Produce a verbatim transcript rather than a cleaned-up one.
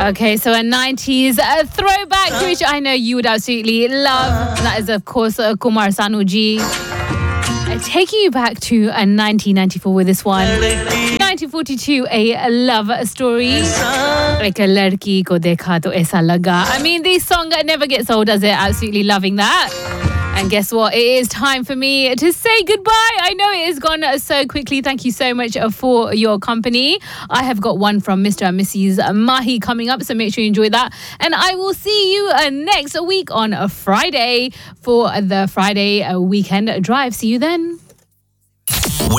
Okay, so a nineties uh, throwback, which I know you would absolutely love. That is, of course, uh, Kumar Sanuji. Uh, taking you back to uh, nineteen ninety-four with this one. nineteen forty-two, a love story. Like a ladki ko dekha to aisa laga. I mean, this song never gets old, does it? Absolutely loving that. And guess what? It is time for me to say goodbye. I know it has gone so quickly. Thank you so much for your company. I have got one from Mister and Missus Mahi coming up, so make sure you enjoy that. And I will see you uh, next week on a Friday for the Friday uh, weekend drive. See you then.